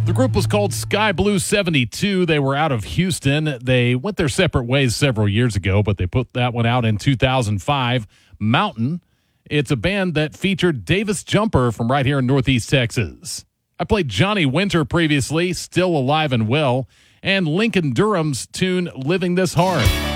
The group was called Sky Blue 72. They were out of Houston. They went their separate ways several years ago, but they put that one out in 2005. Mountain, it's a band that featured Davis Jumper from right here in Northeast Texas. I played Johnny Winter previously, Still Alive and Well, and Lincoln Durham's tune Living This Hard.